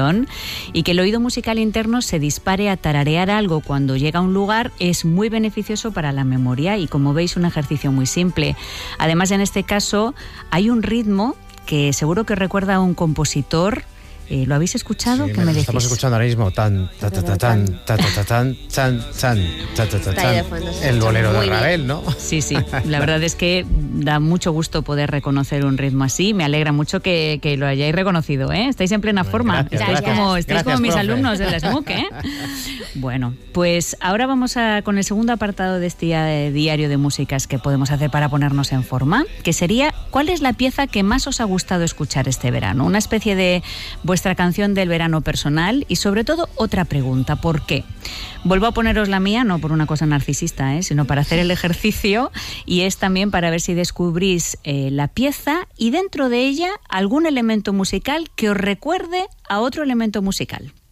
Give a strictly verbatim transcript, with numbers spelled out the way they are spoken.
atención, y que el oído musical interno se dispare a tararear algo cuando llega a un lugar es muy beneficioso para la memoria y, como veis, un ejercicio muy simple. Además, en este caso hay un ritmo que seguro que recuerda a un compositor. Eh, ¿Lo habéis escuchado? Sí, ¿Qué me decís? Estamos escuchando ahora mismo tan, ta, ta, ta, tan, ta, ta, ta, tan, chan, chan, ta, ta, ta, tan. El bolero de Ravel, ¿no? Sí, sí. La verdad es que da mucho gusto poder reconocer un ritmo así. Me alegra mucho que, que lo hayáis reconocido, ¿eh? Estáis en plena Bueno, forma. gracias, estáis gracias. como, estáis Gracias, como mis profe. alumnos del S M U C, ¿eh? Bueno, pues ahora vamos a con el segundo apartado de este eh, diario de músicas que podemos hacer para ponernos en forma, que sería: ¿cuál es la pieza que más os ha gustado escuchar este verano? Una especie de vuestra canción del verano personal, y sobre todo otra pregunta: ¿por qué? Vuelvo a poneros la mía, no por una cosa narcisista, ¿eh? sino para hacer el ejercicio, y es también para ver si descubrís eh, la pieza y dentro de ella algún elemento musical que os recuerde a otro elemento musical.